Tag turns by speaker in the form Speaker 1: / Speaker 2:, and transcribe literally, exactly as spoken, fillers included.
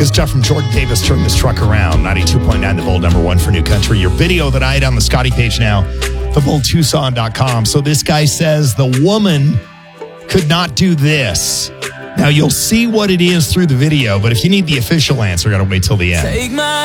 Speaker 1: Good stuff from Jordan Davis. Turn this truck around. ninety-two point nine, the Bold number one for New Country. Your video that I had on the Scotty page now, the bold tucson dot com. So this guy says the woman could not do this. Now, you'll see what it is through the video, but if you need the official answer, got to wait till the end. Take my